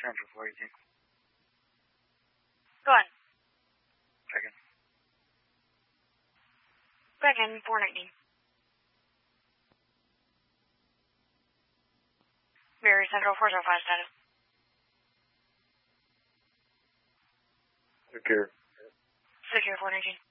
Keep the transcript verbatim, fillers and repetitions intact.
Central four eighteen. Go ahead. Second. Second, four nineteen. Mary Central four zero five status. Secure. Secure four nineteen.